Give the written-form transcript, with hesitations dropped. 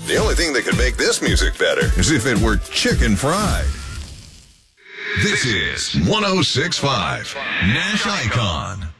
The only thing that could make this music better is if it were chicken fried. This is 106.5 Nash Icon.